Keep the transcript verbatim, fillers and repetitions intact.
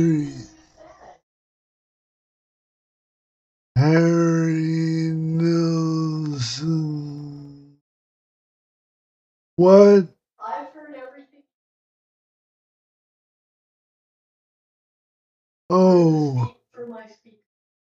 Harry Nilsson. What? I've heard everything. Oh. For my speaker.